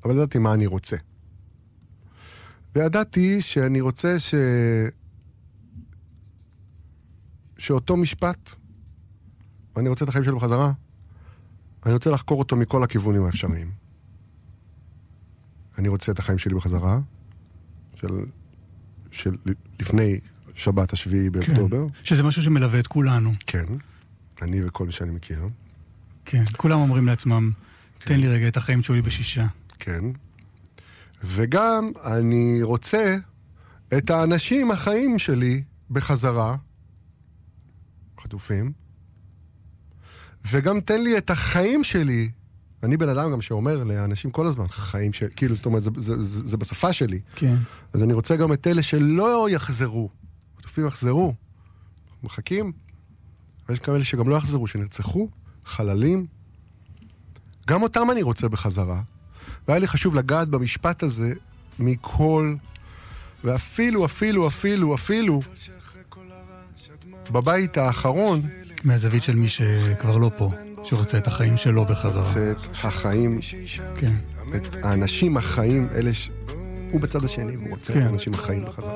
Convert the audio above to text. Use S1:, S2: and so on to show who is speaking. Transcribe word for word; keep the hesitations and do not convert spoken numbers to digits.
S1: אבל ידעתי מה אני רוצה. וידעתי שאני רוצה ש... שאותו משפט, ואני רוצה את החיים שלו בחזרה, אני רוצה לחקור אותו מכל הכיוונים האפשריים. אני רוצה את החיים שלי בחזרה, של, של לפני שבת השביעי באוקטובר.
S2: כן, שזה משהו שמלווה את כולנו.
S1: כן, אני וכל מי שאני מכיר.
S2: כן, כולם אומרים לעצמם, כן. תן לי רגע את החיים שלי בשישה.
S1: כן. וגם אני רוצה את האנשים החיים שלי בחזרה, חטופים, וגם תן לי את החיים שלי. אני בן אדם גם שאומר לאנשים כל הזמן, חיים של, כאילו, זאת אומרת, זה, זה, זה, זה בשפה שלי.
S2: כן.
S1: אז אני רוצה גם את אלה שלא יחזרו. חטופים יחזרו. מחכים. ויש כאלה שגם לא יחזרו, שנרצחו, חללים. גם אותם אני רוצה בחזרה. והיה לי חשוב לגעת במשפט הזה מכל, ואפילו, אפילו, אפילו, אפילו, בבית האחרון,
S2: מהזווית של מי שכבר לא פה, שרוצה את החיים שלו בחזרה.
S1: רוצה את החיים,
S2: כן.
S1: את האנשים החיים, אלה ש... הוא בצד השני, והוא רוצה
S2: כן.
S1: את האנשים החיים בחזרה.